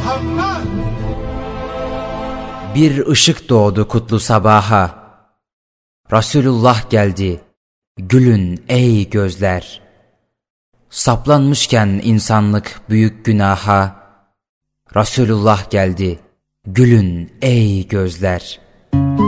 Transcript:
Muhammed. Bir ışık doğdu kutlu sabaha. Resulullah geldi, gülün ey gözler. Saplanmışken insanlık büyük günaha. Resulullah geldi, gülün ey gözler.